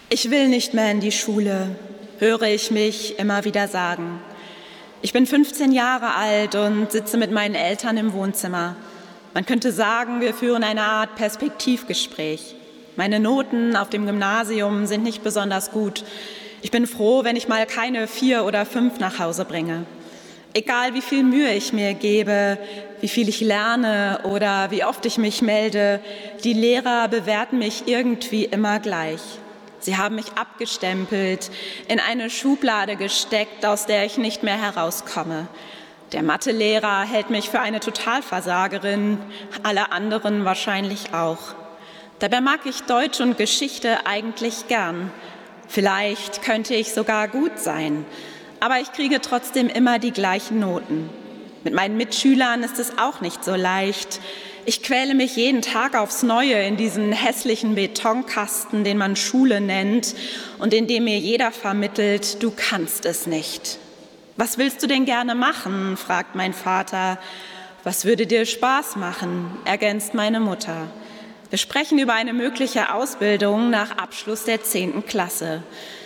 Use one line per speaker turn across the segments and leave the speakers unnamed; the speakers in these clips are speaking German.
Ich will nicht mehr in die Schule, höre ich mich immer wieder sagen. Ich bin 15 Jahre alt und sitze mit meinen Eltern im Wohnzimmer. Man könnte sagen, wir führen eine Art Perspektivgespräch. Meine Noten auf dem Gymnasium sind nicht besonders gut. Ich bin froh, wenn ich mal keine 4 oder 5 nach Hause bringe. Egal wie viel Mühe ich mir gebe, wie viel ich lerne oder wie oft ich mich melde, die Lehrer bewerten mich irgendwie immer gleich. Sie haben mich abgestempelt, in eine Schublade gesteckt, aus der ich nicht mehr herauskomme. Der Mathelehrer hält mich für eine Totalversagerin, alle anderen wahrscheinlich auch. Dabei mag ich Deutsch und Geschichte eigentlich gern. Vielleicht könnte ich sogar gut sein, aber ich kriege trotzdem immer die gleichen Noten. Mit meinen Mitschülern ist es auch nicht so leicht. Ich quäle mich jeden Tag aufs Neue in diesen hässlichen Betonkasten, den man Schule nennt und in dem mir jeder vermittelt, du kannst es nicht. Was willst du denn gerne machen, fragt mein Vater. Was würde dir Spaß machen, ergänzt meine Mutter. Wir sprechen über eine mögliche Ausbildung nach Abschluss der 10. Klasse.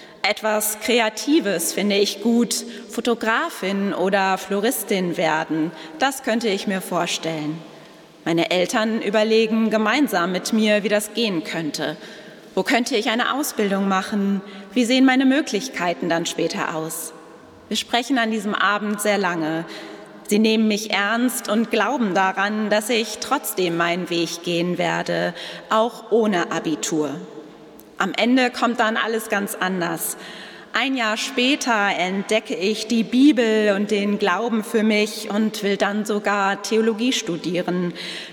Etwas Kreatives finde ich gut, Fotografin oder Floristin werden, das könnte ich mir vorstellen. Meine Eltern überlegen gemeinsam mit mir, wie das gehen könnte. Wo könnte ich eine Ausbildung machen? Wie sehen meine Möglichkeiten dann später aus? Wir sprechen an diesem Abend sehr lange. Sie nehmen mich ernst und glauben daran, dass ich trotzdem meinen Weg gehen werde, auch ohne Abitur. Am Ende kommt dann alles ganz anders. Ein Jahr später entdecke ich die Bibel und den Glauben für mich und will dann sogar Theologie studieren.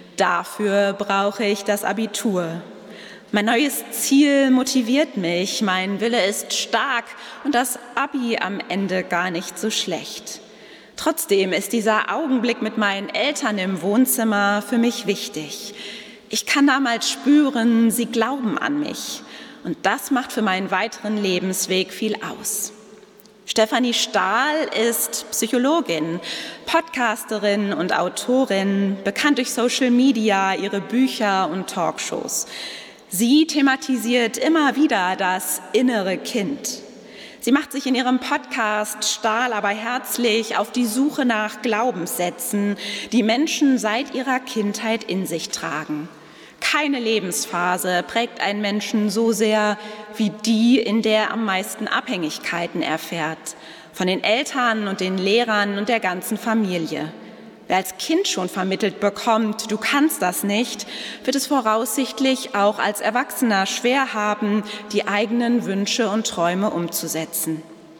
Dafür brauche ich das Abitur. Mein neues Ziel motiviert mich, mein Wille ist stark und das Abi am Ende gar nicht so schlecht. Trotzdem ist dieser Augenblick mit meinen Eltern im Wohnzimmer für mich wichtig. Ich kann damals spüren, sie glauben an mich. Und das macht für meinen weiteren Lebensweg viel aus. Stefanie Stahl ist Psychologin, Podcasterin und Autorin, bekannt durch Social Media, ihre Bücher und Talkshows. Sie thematisiert immer wieder das innere Kind. Sie macht sich in ihrem Podcast Stahl aber herzlich auf die Suche nach Glaubenssätzen, die Menschen seit ihrer Kindheit in sich tragen. Keine Lebensphase prägt einen Menschen so sehr wie die, in der er am meisten Abhängigkeiten erfährt. Von den Eltern und den Lehrern und der ganzen Familie. Wer als Kind schon vermittelt bekommt, du kannst das nicht, wird es voraussichtlich auch als Erwachsener schwer haben, die eigenen Wünsche und Träume umzusetzen.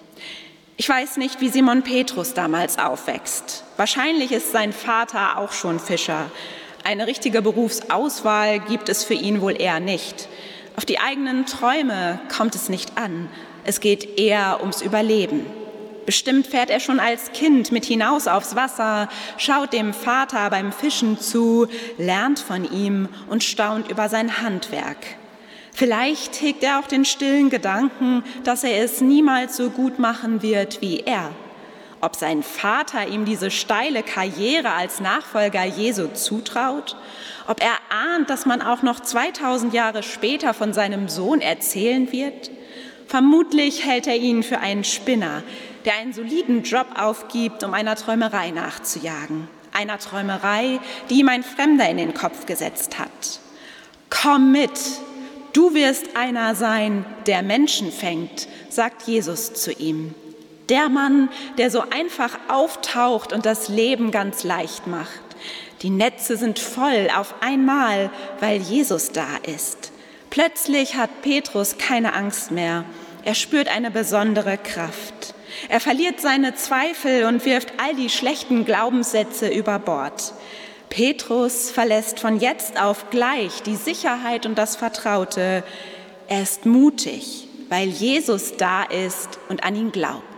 Ich weiß nicht, wie Simon Petrus damals aufwächst. Wahrscheinlich ist sein Vater auch schon Fischer. Eine richtige Berufsauswahl gibt es für ihn wohl eher nicht. Auf die eigenen Träume kommt es nicht an. Es geht eher ums Überleben. Bestimmt fährt er schon als Kind mit hinaus aufs Wasser, schaut dem Vater beim Fischen zu, lernt von ihm und staunt über sein Handwerk. Vielleicht hegt er auch den stillen Gedanken, dass er es niemals so gut machen wird wie er. Ob sein Vater ihm diese steile Karriere als Nachfolger Jesu zutraut, ob er ahnt, dass man auch noch 2000 Jahre später von seinem Sohn erzählen wird. Vermutlich hält er ihn für einen Spinner, der einen soliden Job aufgibt, um einer Träumerei nachzujagen. Einer Träumerei, die ihm ein Fremder in den Kopf gesetzt hat. Komm mit, du wirst einer sein, der Menschen fängt, sagt Jesus zu ihm. Der Mann, der so einfach auftaucht und das Leben ganz leicht macht. Die Netze sind voll auf einmal, weil Jesus da ist. Plötzlich hat Petrus keine Angst mehr. Er spürt eine besondere Kraft. Er verliert seine Zweifel und wirft all die schlechten Glaubenssätze über Bord. Petrus verlässt von jetzt auf gleich die Sicherheit und das Vertraute. Er ist mutig, weil Jesus da ist und an ihn glaubt.